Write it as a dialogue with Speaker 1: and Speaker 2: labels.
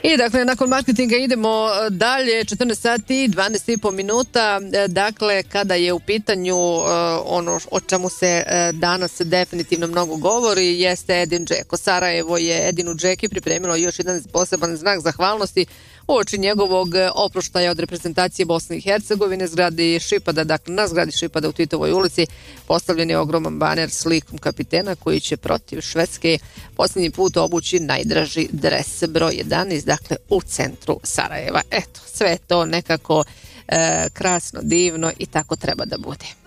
Speaker 1: I dakle, nakon marketinga idemo dalje, 14 sati i 12,5 minuta. Dakle, kada je u pitanju ono o čemu se danas definitivno mnogo govori, jeste Edin Džeko. Sarajevo je Edinu Džeki pripremilo još jedan poseban znak zahvalnosti uoči njegovog oproštaja od reprezentacije Bosne i Hercegovine. Zgradi Šipada, dakle na zgradi Šipada u Titovoj ulici postavljen je ogroman baner s likom kapitena koji će protiv Švedske posljednji put obući najdraži dres broj 11, dakle u centru Sarajeva. Eto, sve to nekako krasno, divno i tako treba da bude.